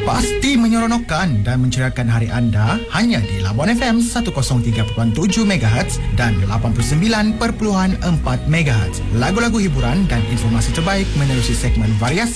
Pasti menyeronokkan dan menceriakan hari anda hanya di Labuan FM 103.7 MHz dan 89.4 MHz. Lagu-lagu hiburan dan informasi terbaik menerusi segmen variasi